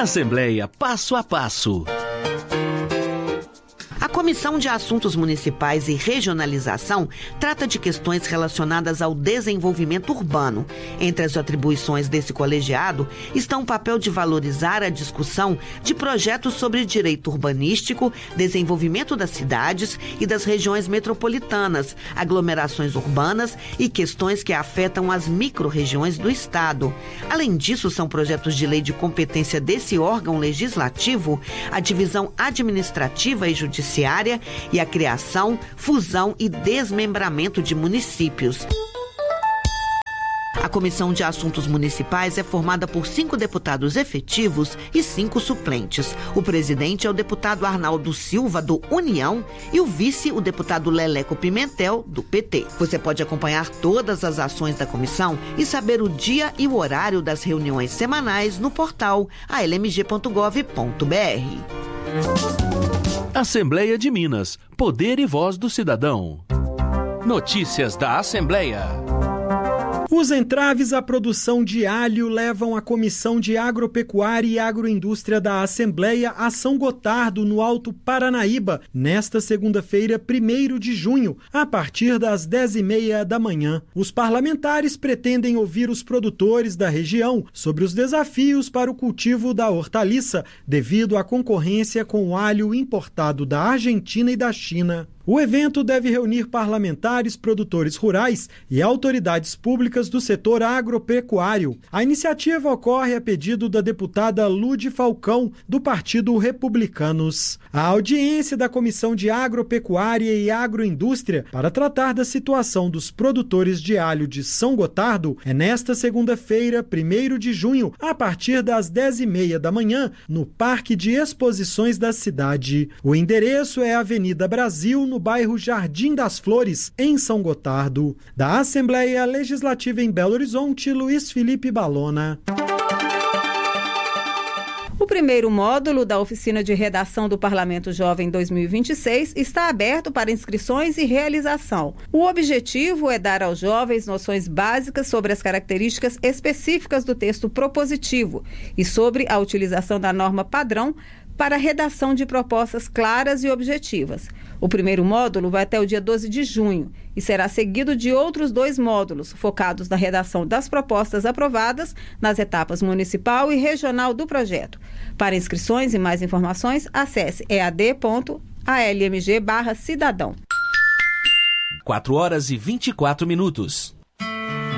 Assembleia Passo a Passo. A Comissão de Assuntos Municipais e Regionalização trata de questões relacionadas ao desenvolvimento urbano. Entre as atribuições desse colegiado estão o papel de valorizar a discussão de projetos sobre direito urbanístico, desenvolvimento das cidades e das regiões metropolitanas, aglomerações urbanas e questões que afetam as micro-regiões do Estado. Além disso, são projetos de lei de competência desse órgão legislativo a divisão administrativa e judiciária e a criação, fusão e desmembramento de municípios. A Comissão de Assuntos Municipais é formada por 5 deputados efetivos e 5 suplentes. O presidente é o deputado Arnaldo Silva, do União, e o vice, o deputado Leleco Pimentel, do PT. Você pode acompanhar todas as ações da comissão e saber o dia e o horário das reuniões semanais no portal almg.gov.br. Assembleia de Minas. Poder e voz do cidadão. Notícias da Assembleia. Os entraves à produção de alho levam a Comissão de Agropecuária e Agroindústria da Assembleia a São Gotardo, no Alto Paranaíba, nesta segunda-feira, 1º de junho, a partir das 10h30 da manhã. Os parlamentares pretendem ouvir os produtores da região sobre os desafios para o cultivo da hortaliça, devido à concorrência com o alho importado da Argentina e da China. O evento deve reunir parlamentares, produtores rurais e autoridades públicas do setor agropecuário. A iniciativa ocorre a pedido da deputada Lude Falcão, do Partido Republicanos. A audiência da Comissão de Agropecuária e Agroindústria para tratar da situação dos produtores de alho de São Gotardo é nesta segunda-feira, 1º de junho, a partir das 10h30 da manhã, no Parque de Exposições da cidade. O endereço é Avenida Brasil, no bairro Jardim das Flores, em São Gotardo. Da Assembleia Legislativa em Belo Horizonte, Luiz Felipe Balona. O primeiro módulo da Oficina de Redação do Parlamento Jovem 2026 está aberto para inscrições e realização. O objetivo é dar aos jovens noções básicas sobre as características específicas do texto propositivo e sobre a utilização da norma padrão para a redação de propostas claras e objetivas. O primeiro módulo vai até o dia 12 de junho e será seguido de outros 2 módulos focados na redação das propostas aprovadas nas etapas municipal e regional do projeto. Para inscrições e mais informações, acesse ead.almg/cidadão. 4h24.